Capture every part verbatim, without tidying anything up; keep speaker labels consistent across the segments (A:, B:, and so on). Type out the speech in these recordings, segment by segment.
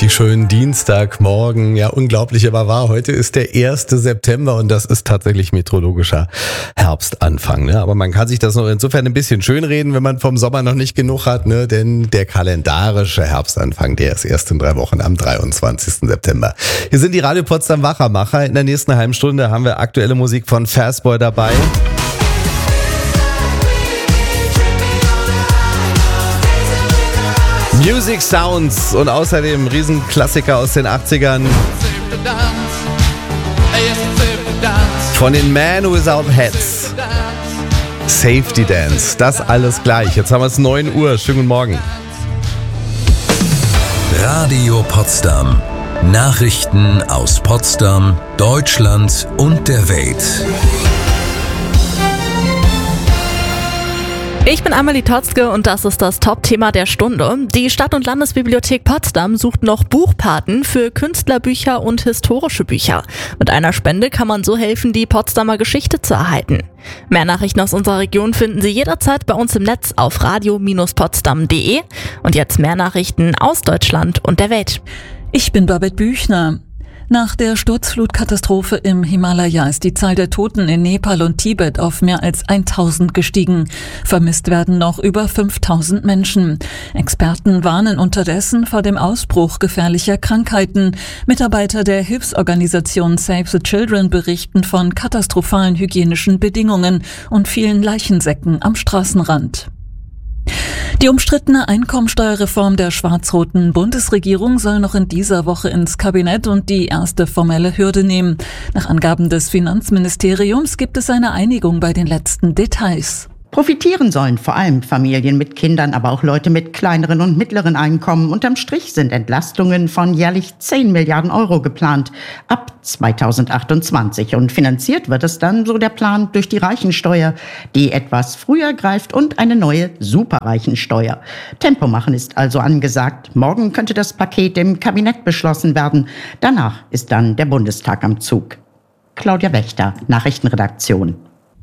A: richtig schönen Dienstagmorgen. Ja, unglaublich aber wahr. Heute ist der erste September und das ist tatsächlich meteorologischer Herbstanfang. Ne? Aber man kann sich das noch insofern ein bisschen schönreden, wenn man vom Sommer noch nicht genug hat. Ne? Denn der kalendarische Herbstanfang, der ist erst in drei Wochen am dreiundzwanzigsten September. Hier sind die Radio Potsdam Wachermacher. In der nächsten halben Stunde haben wir aktuelle Musik von Fastboy dabei. Music Sounds und außerdem Riesenklassiker aus den achtzigern von den Man Without Hats. Safety Dance, das alles gleich. Jetzt haben wir es neun Uhr. Schönen guten Morgen.
B: Radio Potsdam. Nachrichten aus Potsdam, Deutschland und der Welt.
C: Ich bin Amelie Totzke und das ist das Top-Thema der Stunde. Die Stadt- und Landesbibliothek Potsdam sucht noch Buchpaten für Künstlerbücher und historische Bücher. Mit einer Spende kann man so helfen, die Potsdamer Geschichte zu erhalten. Mehr Nachrichten aus unserer Region finden Sie jederzeit bei uns im Netz auf radio Bindestrich potsdam punkt de. Und jetzt mehr Nachrichten aus Deutschland und der Welt.
D: Ich bin Babette Büchner. Nach der Sturzflutkatastrophe im Himalaya ist die Zahl der Toten in Nepal und Tibet auf mehr als tausend gestiegen. Vermisst werden noch über fünftausend Menschen. Experten warnen unterdessen vor dem Ausbruch gefährlicher Krankheiten. Mitarbeiter der Hilfsorganisation Save the Children berichten von katastrophalen hygienischen Bedingungen und vielen Leichensäcken am Straßenrand. Die umstrittene Einkommensteuerreform der schwarz-roten Bundesregierung soll noch in dieser Woche ins Kabinett und die erste formelle Hürde nehmen. Nach Angaben des Finanzministeriums gibt es eine Einigung bei den letzten Details.
E: Profitieren sollen vor allem Familien mit Kindern, aber auch Leute mit kleineren und mittleren Einkommen. Unterm Strich sind Entlastungen von jährlich zehn Milliarden Euro geplant ab zweitausendachtundzwanzig. Und finanziert wird es dann, so der Plan, durch die Reichensteuer, die etwas früher greift, und eine neue Superreichensteuer. Tempo machen ist also angesagt. Morgen könnte das Paket im Kabinett beschlossen werden. Danach ist dann der Bundestag am Zug. Claudia Wächter, Nachrichtenredaktion.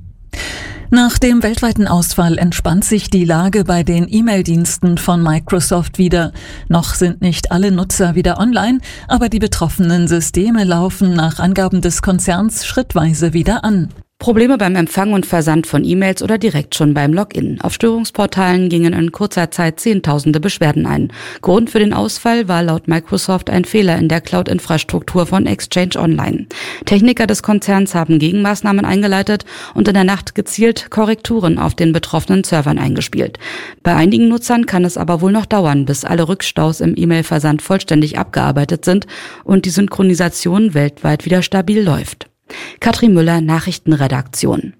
D: Nach dem weltweiten Ausfall entspannt sich die Lage bei den E-Mail-Diensten von Microsoft wieder. Noch sind nicht alle Nutzer wieder online, aber die betroffenen Systeme laufen nach Angaben des Konzerns schrittweise wieder an.
F: Probleme beim Empfang und Versand von E-Mails oder direkt schon beim Login. Auf Störungsportalen gingen in kurzer Zeit Zehntausende Beschwerden ein. Grund für den Ausfall war laut Microsoft ein Fehler in der Cloud-Infrastruktur von Exchange Online. Techniker des Konzerns haben Gegenmaßnahmen eingeleitet und in der Nacht gezielt Korrekturen auf den betroffenen Servern eingespielt. Bei einigen Nutzern kann es aber wohl noch dauern, bis alle Rückstaus im E-Mail-Versand vollständig abgearbeitet sind und die Synchronisation weltweit wieder stabil läuft. Katrin Müller, Nachrichtenredaktion.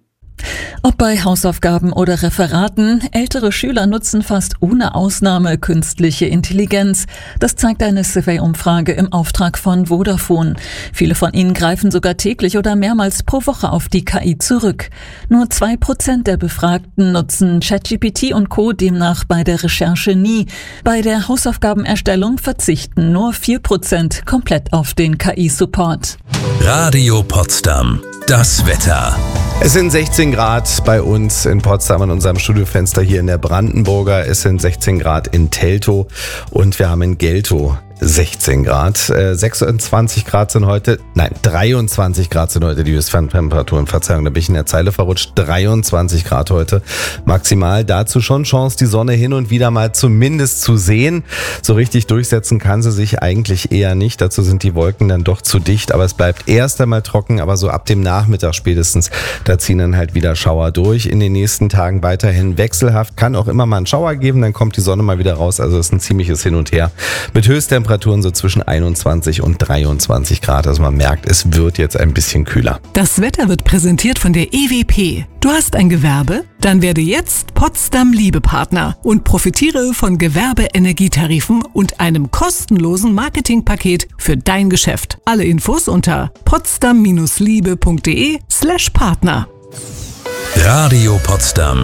D: Ob bei Hausaufgaben oder Referaten, ältere Schüler nutzen fast ohne Ausnahme künstliche Intelligenz. Das zeigt eine Survey-Umfrage im Auftrag von Vodafone. Viele von ihnen greifen sogar täglich oder mehrmals pro Woche auf die K I zurück. Nur zwei Prozent der Befragten nutzen ChatGPT und Co. demnach bei der Recherche nie. Bei der Hausaufgabenerstellung verzichten nur vier Prozent komplett auf den K I-Support.
B: Radio Potsdam. Das Wetter.
A: Es sind sechzehn Grad bei uns in Potsdam an unserem Studiofenster hier in der Brandenburger. Es sind sechzehn Grad in Teltow und wir haben in Geltow sechzehn Grad. Äh, sechsundzwanzig Grad sind heute, nein, dreiundzwanzig Grad sind heute die Höchsttemperaturen. Verzeihung, da bin ich in der Zeile verrutscht. dreiundzwanzig Grad heute maximal. Dazu schon Chance, die Sonne hin und wieder mal zumindest zu sehen. So richtig durchsetzen kann sie sich eigentlich eher nicht. Dazu sind die Wolken dann doch zu dicht. Aber es bleibt erst einmal trocken, aber so ab dem Nachmittag spätestens, da ziehen dann halt wieder Schauer durch. In den nächsten Tagen weiterhin wechselhaft. Kann auch immer mal einen Schauer geben, dann kommt die Sonne mal wieder raus. Also es ist ein ziemliches Hin und Her. Mit Höchsttemperaturen Temperaturen so zwischen einundzwanzig und dreiundzwanzig Grad. Also man merkt, es wird jetzt ein bisschen kühler.
G: Das Wetter wird präsentiert von der E W P. Du hast ein Gewerbe? Dann werde jetzt Potsdam Liebepartner und profitiere von Gewerbeenergietarifen und einem kostenlosen Marketingpaket für dein Geschäft. Alle Infos unter potsdam liebe punkt de slash Partner.
B: Radio Potsdam.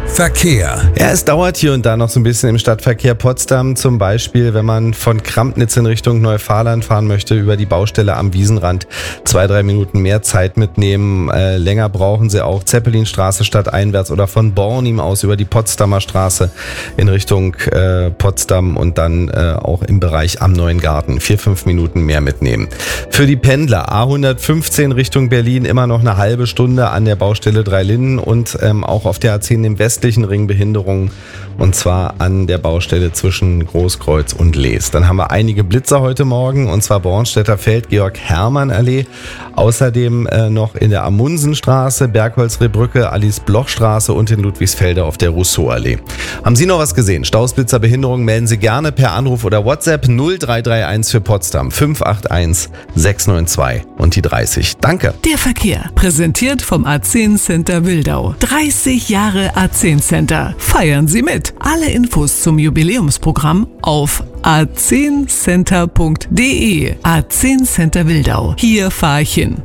B: Verkehr.
A: Ja, es dauert hier und da noch so ein bisschen im Stadtverkehr Potsdam. Zum Beispiel, wenn man von Krampnitz in Richtung Neufahrland fahren möchte, über die Baustelle am Wiesenrand. Zwei, drei Minuten mehr Zeit mitnehmen. Äh, länger brauchen sie auch. Zeppelinstraße stadteinwärts oder von Bornim aus über die Potsdamer Straße in Richtung äh, Potsdam und dann äh, auch im Bereich am Neuen Garten. Vier, fünf Minuten mehr mitnehmen. Für die Pendler A hundertfünfzehn Richtung Berlin immer noch eine halbe Stunde an der Baustelle Dreilinden und ähm, auch auf der A zehn im westlichen Ring Behinderungen und zwar an der Baustelle zwischen Großkreuz und Lees. Dann haben wir einige Blitzer heute Morgen und zwar Bornstädter Feld, Georg-Hermann-Allee, außerdem äh, noch in der Amundsenstraße, Bergholz-Rehbrücke, Alice-Bloch-Straße und in Ludwigsfelde auf der Rousseau-Allee. Haben Sie noch was gesehen? Staus, Blitzer, Behinderungen melden Sie gerne per Anruf oder WhatsApp null drei drei eins für Potsdam fünf acht eins sechs neun zwei und die dreißig. Danke.
G: Der Verkehr, präsentiert vom A zehn Center Wildau. dreißig Jahre A zehn Center. Feiern Sie mit. Alle Infos zum Jubiläumsprogramm auf a zehn center punkt de. A zehn Center Wildau. Hier fahr ich hin.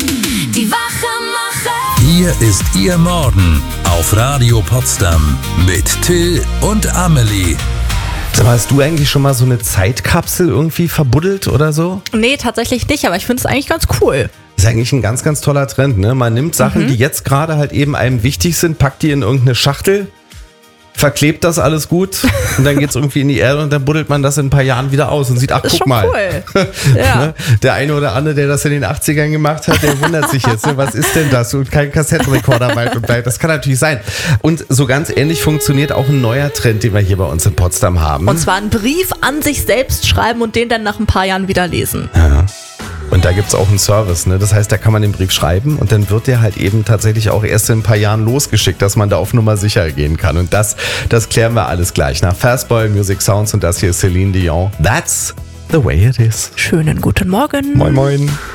H: Die Wachemacher.
B: Hier ist Ihr Morgen auf Radio Potsdam mit Till und Amelie.
A: Sag mal, hast du eigentlich schon mal so eine Zeitkapsel irgendwie verbuddelt oder so?
C: Nee, tatsächlich nicht, aber ich finde es eigentlich ganz cool.
A: Das ist eigentlich ein ganz, ganz toller Trend, ne? Man nimmt Sachen, mhm. die jetzt gerade halt eben einem wichtig sind, packt die in irgendeine Schachtel, verklebt das alles gut und dann geht's irgendwie in die Erde und dann buddelt man das in ein paar Jahren wieder aus und sieht, ach, guck mal.
C: Cool. Ja.
A: Ne? Der eine oder andere, der das in den achtzigern gemacht hat, der wundert sich jetzt, ne? Was ist denn das? Und kein Kassettenrekorder weit und bleibt. Das kann natürlich sein. Und so ganz ähnlich funktioniert auch ein neuer Trend, den wir hier bei uns in Potsdam haben.
C: Und zwar einen Brief an sich selbst schreiben und den dann nach ein paar Jahren wieder lesen.
A: Ja. Und da gibt's auch einen Service, ne? Das heißt, da kann man den Brief schreiben und dann wird der halt eben tatsächlich auch erst in ein paar Jahren losgeschickt, dass man da auf Nummer sicher gehen kann. Und das, das klären wir alles gleich nach Fastball Music Sounds und das hier ist Celine Dion. That's the way it is.
C: Schönen guten Morgen.
A: Moin, moin.